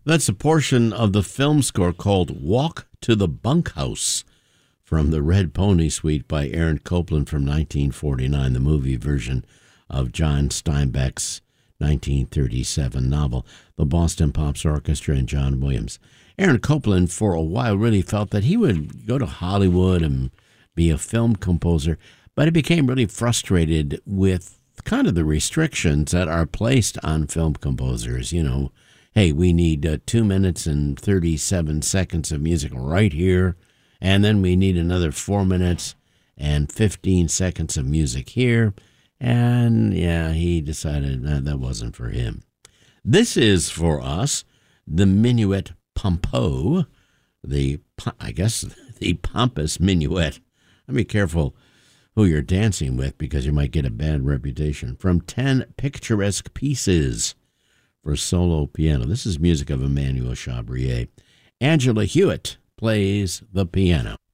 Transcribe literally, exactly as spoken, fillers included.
That's a portion of the film score called Walk to the Bunkhouse from the Red Pony Suite by Aaron Copland from nineteen forty-nine, the movie version of John Steinbeck's nineteen thirty-seven novel, The Boston Pops Orchestra and John Williams. Aaron Copland, for a while, really felt that he would go to Hollywood and be a film composer, but he became really frustrated with kind of the restrictions that are placed on film composers. You know, hey, we need uh, two minutes and thirty-seven seconds of music right here, and then we need another four minutes and fifteen seconds of music here. And, yeah, he decided that that wasn't for him. This is, for us, the Minuet Pompeau, the, I guess, the pompous minuet. Be careful who you're dancing with because you might get a bad reputation. From ten Picturesque Pieces for solo piano. This is music of Emmanuel Chabrier. Angela Hewitt plays the piano.